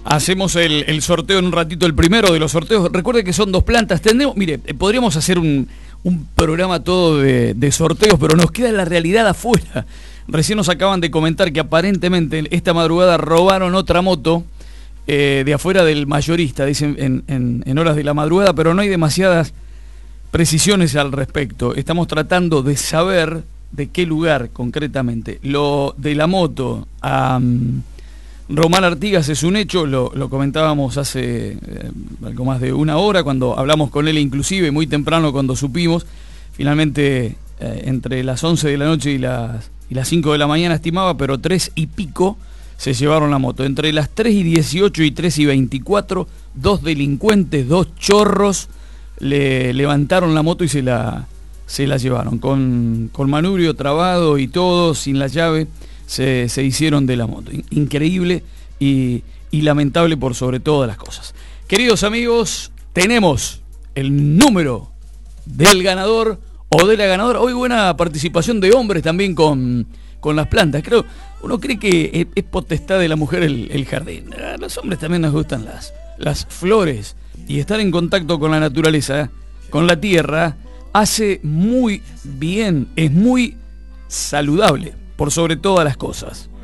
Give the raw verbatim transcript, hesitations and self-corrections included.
Hacemos el, el sorteo en un ratito, el primero de los sorteos. Recuerde que son dos plantas. Tendremos, mire, podríamos hacer un, un programa todo de, de sorteos, pero nos queda la realidad afuera. Recién nos acaban de comentar que aparentemente esta madrugada robaron otra moto eh, de afuera del mayorista, dicen en, en, en horas de la madrugada, pero no hay demasiadas precisiones al respecto. Estamos tratando de saber de qué lugar concretamente. Lo de la moto a um, Román Artigas es un hecho, lo, lo comentábamos hace eh, algo más de una hora, cuando hablamos con él, inclusive muy temprano cuando supimos. Finalmente eh, entre las once de la noche y las, y las cinco de la mañana estimaba, pero tres y pico se llevaron la moto. Entre las tres y dieciocho y tres y veinticuatro, dos delincuentes, dos chorros, le levantaron la moto y se la, se la llevaron. Con, con manubrio trabado y todo, sin la llave, se, se hicieron de la moto. Increíble y, y lamentable por sobre todas las cosas. Queridos amigos, tenemos el número del ganador o de la ganadora. Hoy buena participación de hombres también con, con las plantas. Creo, uno cree que es, es potestad de la mujer el, el jardín. A los hombres también nos gustan las, las flores. Y estar en contacto con la naturaleza, con la tierra, hace muy bien, es muy saludable, por sobre todas las cosas.